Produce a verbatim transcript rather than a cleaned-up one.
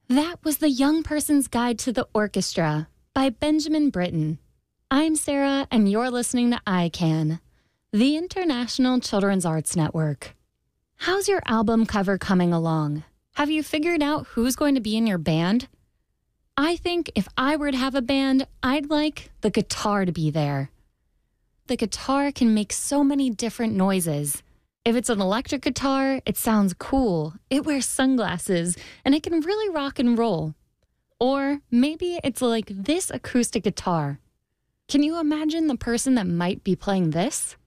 That was The Young Person's Guide to the Orchestra by Benjamin Britten. I'm Sarah, and you're listening to I CAN, the International Children's Arts Network. How's your album cover coming along? Have you figured out who's going to be in your band? I think if I were to have a band, I'd like the guitar to be there. The guitar can make so many different noises. If it's an electric guitar, it sounds cool, it wears sunglasses, and it can really rock and roll. Or maybe it's like this acoustic guitar. Can you imagine the person that might be playing this?